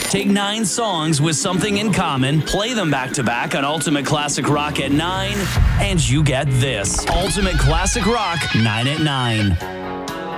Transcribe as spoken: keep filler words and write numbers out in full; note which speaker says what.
Speaker 1: Take nine songs with something in common, play them back to back on Ultimate Classic Rock at nine, and you get this. Ultimate Classic Rock nine at nine.